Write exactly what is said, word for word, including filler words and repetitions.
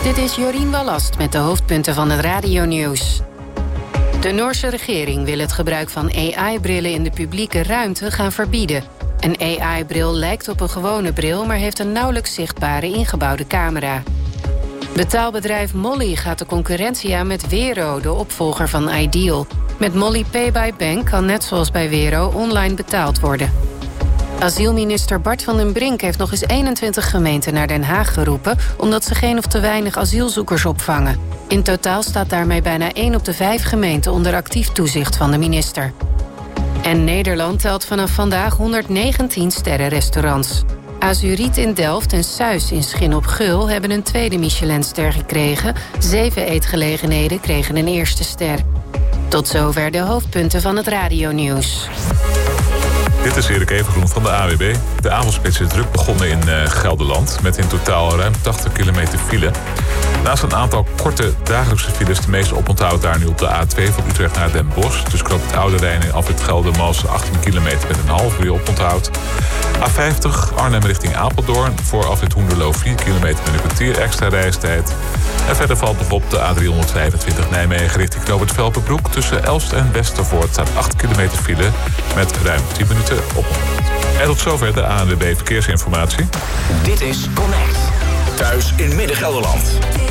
Dit is Jorien Wallast met de hoofdpunten van het radionieuws. De Noorse regering wil het gebruik van A I-brillen in de publieke ruimte gaan verbieden. Een A I-bril lijkt op een gewone bril, maar heeft een nauwelijks zichtbare ingebouwde camera. Betaalbedrijf Molly gaat de concurrentie aan met Wero, de opvolger van Ideal. Met Molly Pay by Bank kan net zoals bij Wero online betaald worden. Asielminister Bart van den Brink heeft nog eens eenentwintig gemeenten naar Den Haag geroepen, omdat ze geen of te weinig asielzoekers opvangen. In totaal staat daarmee bijna één op de vijf gemeenten onder actief toezicht van de minister. En Nederland telt vanaf vandaag honderddegentien sterrenrestaurants. Azuriet in Delft en Suis in Schin op Geul hebben een tweede Michelinster gekregen. Zeven eetgelegenheden kregen een eerste ster. Tot zover de hoofdpunten van het radionieuws. Dit is Erik Evengroen van de A W B. De avondspits is druk begonnen in uh, Gelderland, met in totaal ruim tachtig kilometer file. Naast een aantal korte dagelijkse files, de meeste oponthoud daar nu op de A twee van Utrecht naar Den Bosch. Dus Knoop het Oude Rijn en afrit Geldermalsen achttien kilometer met een half uur oponthoud. A vijftig Arnhem richting Apeldoorn voor afrit Hoenderloo vier kilometer met een kwartier extra reistijd. En verder valt nog op de A driehonderdvijfentwintig Nijmegen richting Knoop het Velpenbroek. Tussen Elst en Westervoort staat acht kilometer file met ruim tien minuten oponthoud. En tot zover de A N W B Verkeersinformatie. Dit is Connect. Thuis in Midden-Gelderland.